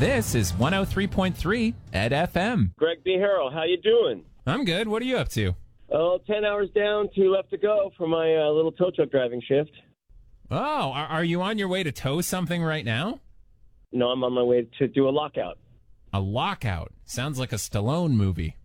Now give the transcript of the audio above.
This is 103.3 Ed FM. Greg B. Harrell, how you doing? I'm good. What are you up to? Oh, 10 hours down, 2 left to go for my little tow truck driving shift. Oh, are you on your way to tow something right now? No, I'm on my way to do a lockout. A lockout. Sounds like a Stallone movie.